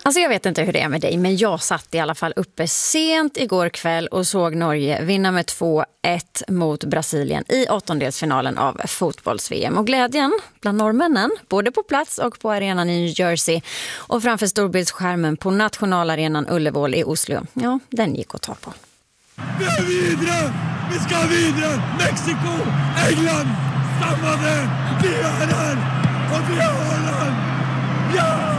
Alltså jag vet inte hur det är med dig, men jag satt i alla fall uppe sent igår kväll och såg Norge vinna med 2-1 mot Brasilien i åttondelsfinalen av fotbolls-VM. Och glädjen bland norrmännen, både på plats och på arenan i New Jersey och framför storbildsskärmen på nationalarenan Ullevål i Oslo, ja, den gick att ta på. Vi är vidare! Vi ska vidare! Mexiko! England! Samlade! Vi är här! Och vi har Holland! Ja!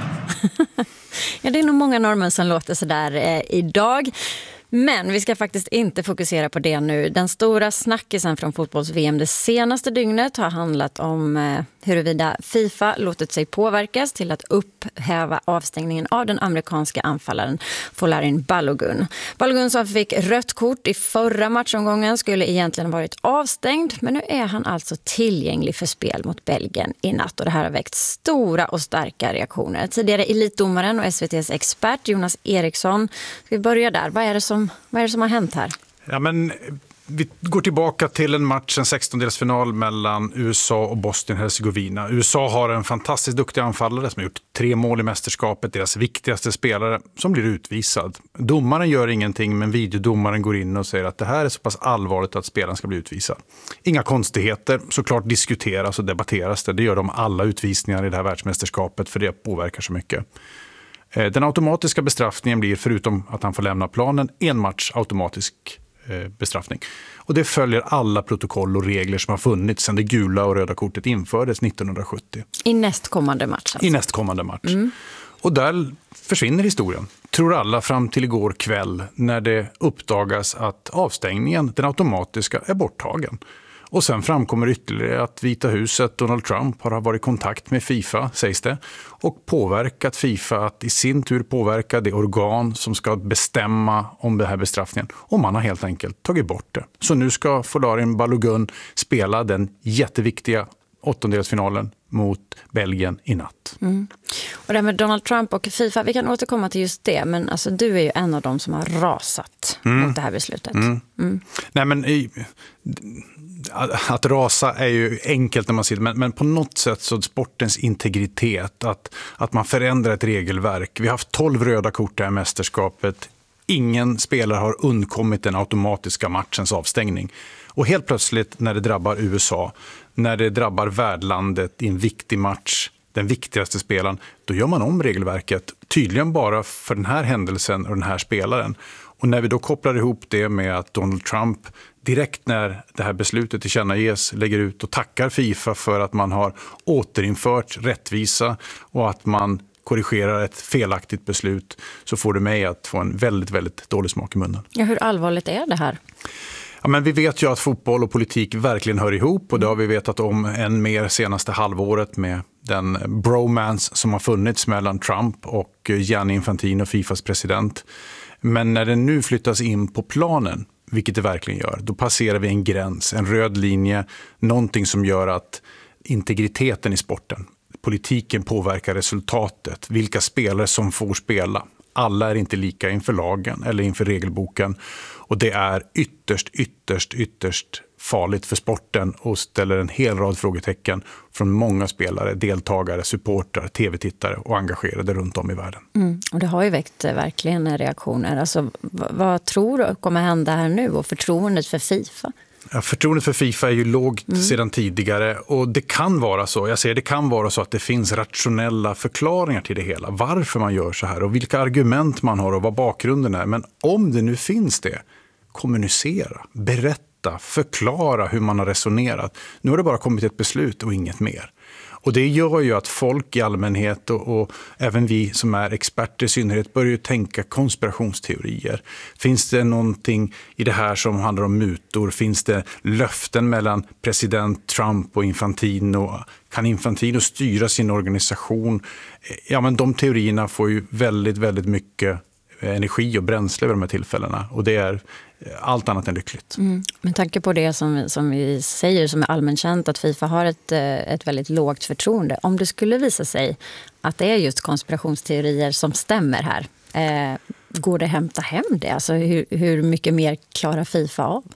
Ja, det är nog många norrmän som låter så där idag. Men vi ska faktiskt inte fokusera på det nu. Den stora snackisen från fotbolls-VM det senaste dygnet har handlat om huruvida FIFA låtit sig påverkas till att upphäva avstängningen av den amerikanska anfallaren Folarin Balogun. Balogun som fick rött kort i förra matchomgången skulle egentligen varit avstängd, men nu är han alltså tillgänglig för spel mot Belgien i natt och det här har väckt stora och starka reaktioner. Tidigare elitdomaren och SVT:s expert Jonas Eriksson, ska vi börja där? Vad är det som har hänt här? Ja, men vi går tillbaka till en match, en 16-delsfinal mellan USA och Bosnien-Hercegovina. USA har en fantastiskt duktig anfallare som har gjort 3 mål i mästerskapet, deras viktigaste spelare som blir utvisad. Domaren gör ingenting, men videodomaren går in och säger att det här är så pass allvarligt att spelaren ska bli utvisad. Inga konstigheter, såklart diskuteras och debatteras det. Det gör de alla utvisningar i det här världsmästerskapet, för det påverkar så mycket. Den automatiska bestraffningen blir, förutom att han får lämna planen, en match automatisk bestraffning. Och det följer alla protokoll och regler som har funnits sedan det gula och röda kortet infördes 1970. I nästkommande match alltså. I nästkommande match. Och där försvinner historien, tror alla, fram till igår kväll när det uppdagas att avstängningen, den automatiska, är borttagen. Och sen framkommer ytterligare att Vita huset, Donald Trump, har varit i kontakt med FIFA, sägs det, och påverkat FIFA att i sin tur påverka det organ som ska bestämma om den här bestraffningen. Och man har helt enkelt tagit bort det. Så nu ska Folarin Balogun spela den jätteviktiga åttondelsfinalen mot Belgien i natt. Och det med Donald Trump och FIFA, vi kan återkomma till just det, men alltså, du är ju en av dem som har rasat mot det här beslutet. Nej, men att rasa är ju enkelt när man ser det, men på något sätt så sportens integritet, att man förändrar ett regelverk. Vi har haft 12 röda kort i mästerskapet. Ingen spelare har undkommit den automatiska matchens avstängning. Och helt plötsligt när det drabbar USA, när det drabbar värdlandet i en viktig match, den viktigaste spelaren, då gör man om regelverket. Tydligen bara för den här händelsen och den här spelaren. Och när vi då kopplar ihop det med att Donald Trump direkt när det här beslutet tillkännages lägger ut och tackar FIFA för att man har återinfört rättvisa och att man korrigerar ett felaktigt beslut, så får det mig att få en väldigt, väldigt dålig smak i munnen. Ja, hur allvarligt är det här? Ja, men vi vet ju att fotboll och politik verkligen hör ihop, och det har vi vetat om än mer senaste halvåret med den bromance som har funnits mellan Trump och Gianni Infantino, FIFAs president. Men när den nu flyttas in på planen, vilket det verkligen gör, då passerar vi en gräns, en röd linje, någonting som gör att integriteten i sporten, politiken påverkar resultatet, vilka spelare som får spela. Alla är inte lika inför lagen eller inför regelboken, och det är ytterst farligt för sporten och ställer en hel rad frågetecken från många spelare, deltagare, supportrar, tv-tittare och engagerade runt om i världen. Och det har ju väckt verkligen reaktioner. Alltså, vad tror du kommer hända här nu, och förtroendet för FIFA? Ja, förtroendet för FIFA är ju lågt sedan tidigare, och det kan vara så, det kan vara så att det finns rationella förklaringar till det hela. Varför man gör så här och vilka argument man har och vad bakgrunden är. Men om det nu finns det, kommunicera, berätta, förklara hur man har resonerat. Nu har det bara kommit ett beslut och inget mer. Och det gör ju att folk i allmänhet och även vi som är experter i synnerhet börjar tänka konspirationsteorier. Finns det någonting i det här som handlar om mutor? Finns det löften mellan president Trump och Infantino? Kan Infantino styra sin organisation? Ja, men de teorierna får ju väldigt, väldigt mycket energi och bränsle vid de här tillfällena, och det är allt annat än lyckligt. Med tanke på det som vi säger, som är allmänt känt, att FIFA har ett väldigt lågt förtroende. Om det skulle visa sig att det är just konspirationsteorier som stämmer här, går det hämta hem det? Alltså hur mycket mer klarar FIFA av?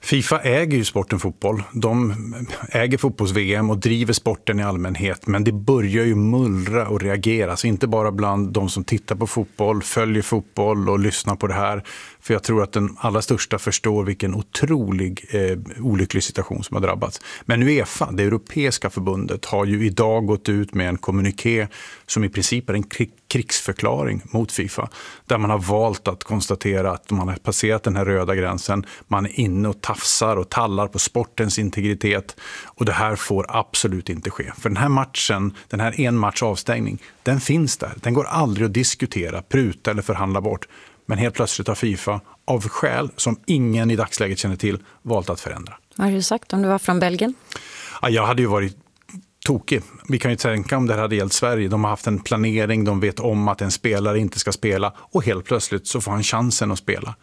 Fifa äger ju sporten fotboll. De äger fotbolls-VM och driver sporten i allmänhet. Men det börjar ju mullra och reagera. Så inte bara bland de som tittar på fotboll, följer fotboll och lyssnar på det här. För jag tror att den allra största förstår vilken otrolig olycklig situation som har drabbats. Men UEFA, det europeiska förbundet, har ju idag gått ut med en kommuniké som i princip är en krigsförklaring mot FIFA. Där man har valt att konstatera att man har passerat den här röda gränsen. Man är inne och tafsar och tallar på sportens integritet. Och det här får absolut inte ske. För den här matchen, den här en match avstängning, den finns där. Den går aldrig att diskutera, pruta eller förhandla bort. Men helt plötsligt har FIFA, av skäl som ingen i dagsläget känner till, valt att förändra. Vad har du sagt om du var från Belgien? Ja, jag hade ju varit tokig. Vi kan ju tänka om det hade gällt Sverige. De har haft en planering, de vet om att en spelare inte ska spela och helt plötsligt så får han chansen att spela.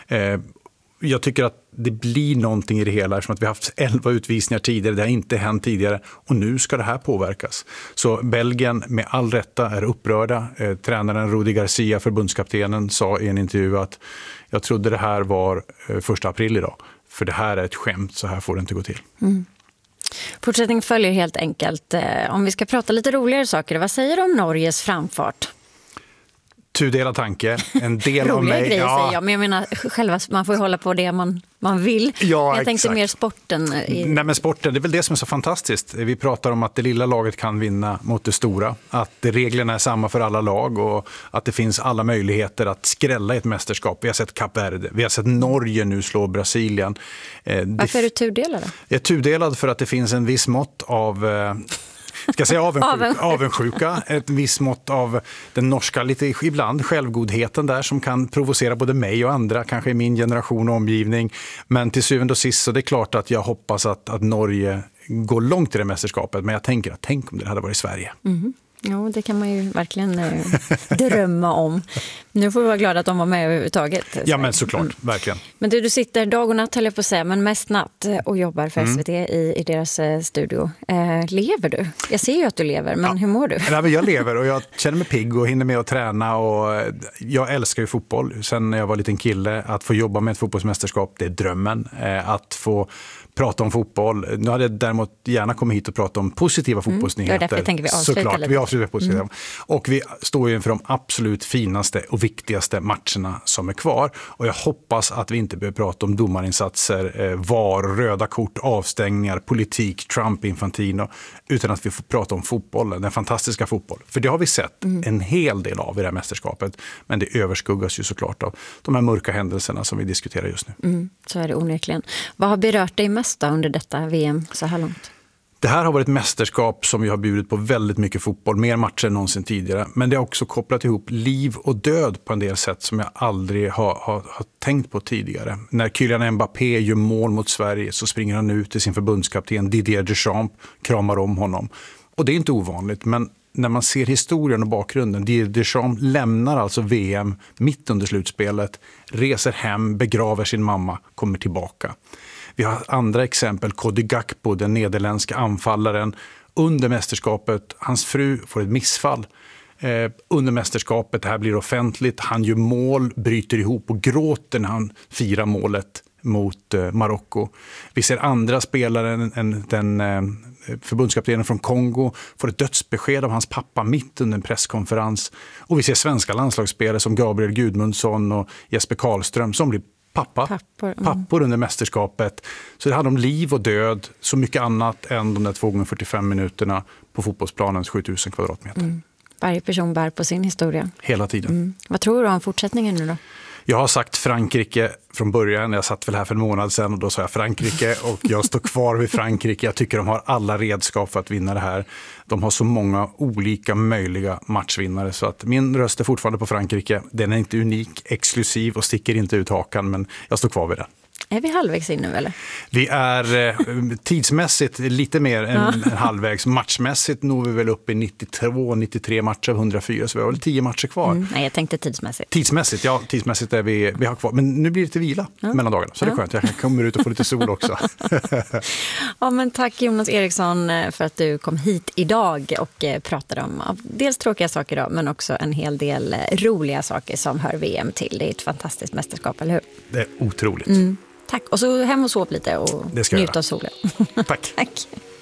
Jag tycker att det blir någonting i det hela eftersom att vi har haft 11 utvisningar tidigare, det har inte hänt tidigare och nu ska det här påverkas. Så Belgien med all rätta är upprörda. Tränaren Rudi Garcia, förbundskaptenen, sa i en intervju att jag trodde det här var 1 april idag. För det här är ett skämt, så här får det inte gå till. Mm. Fortsättning följer helt enkelt. Om vi ska prata lite roligare saker, vad säger du om Norges framfart? Tudelad tanke, en del av mig. Grejer, säger jag, men jag menar själva, man får ju hålla på det man vill. Ja, jag tänkte mer sporten. Nej, men sporten, det är väl det som är så fantastiskt. Vi pratar om att det lilla laget kan vinna mot det stora. Att reglerna är samma för alla lag och att det finns alla möjligheter att skrälla ett mästerskap. Vi har sett Kap Verde, vi har sett Norge nu slå Brasilien. Varför är du tudelad då? Jag är tudelad för att det finns en viss mått av... Ska jag säga avundsjuka, ett visst mått av den norska, lite ibland självgodheten där som kan provocera både mig och andra, kanske i min generation och omgivning. Men till syvende och sist så det är klart att jag hoppas att Norge går långt i det mästerskapet. Men jag tänker att tänk om det hade varit Sverige. Mm. Jo, det kan man ju verkligen drömma om. Nu får vi vara glada att de var med överhuvudtaget. Ja, men såklart, verkligen. Men du sitter dag och natt, höll jag på att säga, men mest natt och jobbar för SVT i deras studio. Lever du? Jag ser ju att du lever, men hur mår du? Nej, men jag lever och jag känner mig pigg och hinner med att träna. Och jag älskar ju fotboll. Sen när jag var liten kille, att få jobba med ett fotbollsmästerskap, det är drömmen. Att få prata om fotboll. Nu hade jag däremot gärna kommit hit och prata om positiva fotbollsnyheter. Det är därför jag tänker vi avslutar såklart, lite. Vi avslutar positiva. Och vi står ju inför de absolut finaste och viktigaste matcherna som är kvar. Och jag hoppas att vi inte behöver prata om domarinsatser, VAR, röda kort, avstängningar, politik, Trump, Infantino. Utan att vi får prata om fotbollen, den fantastiska fotboll. För det har vi sett en hel del av i det här mästerskapet. Men det överskuggas ju såklart av de här mörka händelserna som vi diskuterar just nu. Så är det onekligen. Vad har berört dig mest under detta VM så här långt? Det här har varit ett mästerskap som vi har bjudit på väldigt mycket fotboll, mer matcher än någonsin tidigare. Men det har också kopplat ihop liv och död på en del sätt som jag aldrig har tänkt på tidigare. När Kylian Mbappé gör mål mot Sverige så springer han ut till sin förbundskapten Didier Deschamps, kramar om honom. Och det är inte ovanligt, men när man ser historien och bakgrunden, Didier Deschamps lämnar alltså VM mitt under slutspelet, reser hem, begraver sin mamma, kommer tillbaka. Vi har andra exempel, Cody Gakpo, den nederländska anfallaren. Under mästerskapet, hans fru får ett missfall. Under mästerskapet, det här blir offentligt. Han gör mål, bryter ihop och gråter när han firar målet mot Marocko. Vi ser andra spelare, den förbundskaptenen från Kongo får ett dödsbesked av hans pappa mitt under en presskonferens. Och vi ser svenska landslagsspelare som Gabriel Gudmundsson och Jesper Karlström som blir pappor under mästerskapet. Så det handlar om liv och död, så mycket annat än de där 2x45 minuterna på fotbollsplanens 7000 kvadratmeter. Varje person bär på sin historia. Hela tiden. Vad tror du om fortsättningen nu då? Jag har sagt Frankrike från början. Jag satt väl här för en månad sedan och då sa jag Frankrike och jag står kvar vid Frankrike. Jag tycker de har alla redskap för att vinna det här. De har så många olika möjliga matchvinnare så att min röst är fortfarande på Frankrike. Den är inte unik, exklusiv och sticker inte ut hakan, men jag står kvar vid den. Är vi halvvägs in nu eller? Vi är tidsmässigt lite mer än halvvägs. Matchmässigt når vi väl upp i 92-93 matcher av 104, så vi har väl 10 matcher kvar. Nej, jag tänkte tidsmässigt. Tidsmässigt är vi har kvar. Men nu blir det lite vila mellan dagarna, så det är skönt. Jag kommer ut och får lite sol också. Ja, men tack Jonas Eriksson för att du kom hit idag och pratade om dels tråkiga saker då, men också en hel del roliga saker som hör VM till. Det är ett fantastiskt mästerskap, eller hur? Det är otroligt. Tack. Och så hem och sov lite och Det ska jag njut göra. av solen. Tack. Tack.